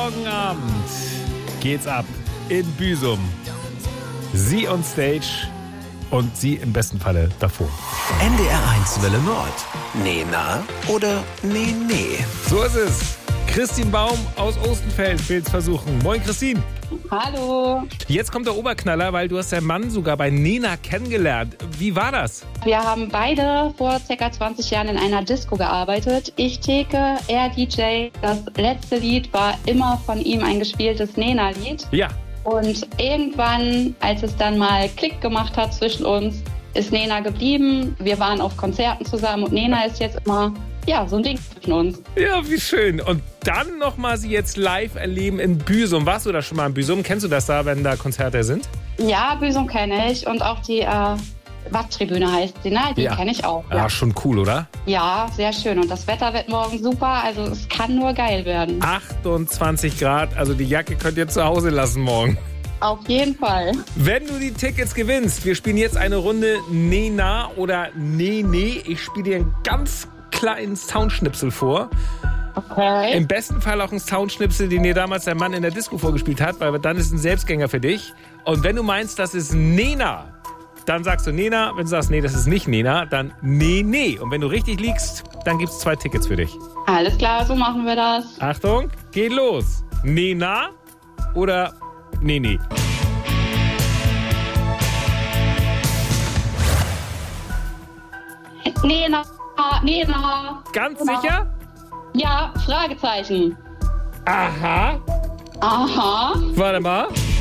Morgen Abend geht's ab in Büsum. Sie on Stage und Sie im besten Falle davor. NDR1 Welle Nord. Nee, na oder nee, nee. So ist es. Christine Baum aus Ostenfeld will es versuchen. Moin, Christine. Hallo. Jetzt kommt der Oberknaller, weil du hast deinen Mann sogar bei Nena kennengelernt. Wie war das? Wir haben beide vor ca. 20 Jahren in einer Disco gearbeitet. Ich Theke, er DJ. Das letzte Lied war immer von ihm ein gespieltes Nena-Lied. Ja. Und irgendwann, als es dann mal Klick gemacht hat zwischen uns, ist Nena geblieben. Wir waren auf Konzerten zusammen und Nena ist jetzt immer, so ein Ding zwischen uns. Ja, wie schön. Und dann nochmal sie jetzt live erleben in Büsum. Warst du da schon mal in Büsum? Kennst du das da, wenn da Konzerte sind? Ja, Büsum kenne ich und auch die Watttribüne heißt sie, ne? Die kenne ich auch. Ja, schon cool, oder? Ja, sehr schön. Und das Wetter wird morgen super, also es kann nur geil werden. 28 Grad, also die Jacke könnt ihr zu Hause lassen morgen. Auf jeden Fall. Wenn du die Tickets gewinnst, wir spielen jetzt eine Runde Nena oder Nee. Ich spiele dir einen ganz kleinen Soundschnipsel vor. Okay. Im besten Fall auch einen Soundschnipsel, den dir damals dein Mann in der Disco vorgespielt hat, weil dann ist es ein Selbstgänger für dich. Und wenn du meinst, das ist Nena, dann sagst du Nena. Wenn du sagst, nee, das ist nicht Nena, dann Nee. Und wenn du richtig liegst, dann gibt es 2 Tickets für dich. Alles klar, so machen wir das. Achtung, geht los. Nena oder Nee. Nena. Ganz sicher? Ja, Fragezeichen. Aha. Aha. Warte mal.